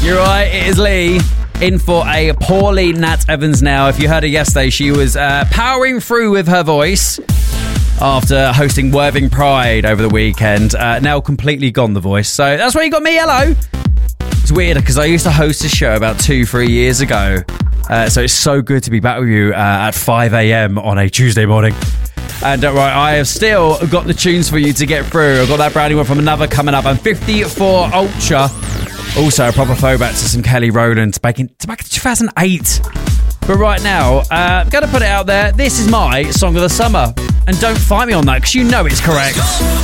You're right, it is Lee. In for a poorly Nat Evans now. If you heard her yesterday, she was powering through with her voice after hosting Worthing Pride over the weekend. Now completely gone, the voice. So that's why you got me, hello. It's weird because I used to host a show about 2-3 years ago. So it's so good to be back with you at 5 a.m. on a Tuesday morning. And right, I have still got the tunes for you to get through. I've got that brand new one from Another coming up, and 54 Ultra. Also a proper throwback to some Kelly Rowland back in 2008. But right now, I'm going to put it out there. This is my song of the summer. And don't fight me on that, because you know it's correct.